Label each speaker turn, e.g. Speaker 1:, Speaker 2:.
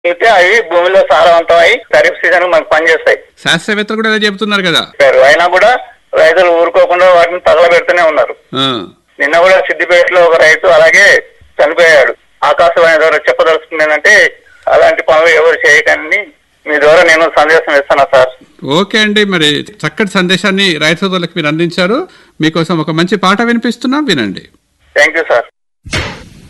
Speaker 1: అయితే అవి భూమిలో సారవంతం అయి ఖరీఫ్ సీజన్ మనకు పనిచేస్తాయి.
Speaker 2: శాస్త్రవేత్తలు కూడా అదే చెబుతున్నారు కదా.
Speaker 1: అయినా కూడా రైతులు ఊరుకోకుండా వాటిని తగలబెడుతూనే ఉన్నారు. నిన్న కూడా సిద్దిపేటలో ఒక రైతు అలాగే చనిపోయాడు. ఆకాశవాణి ద్వారా చెప్పదలుచుకుంది ఏంటంటే అలాంటి పనులు ఎవరు చేయకండి, మీ ద్వారా నేను సందేశం ఇస్తాను సార్.
Speaker 2: ఓకే అండి, మరి చక్కటి సందేశాన్ని రైతు సోదరులకు మీరు అందించారు. మీకోసం ఒక మంచి పాట వినిపిస్తున్నాం, వినండి.
Speaker 1: Thank you sir.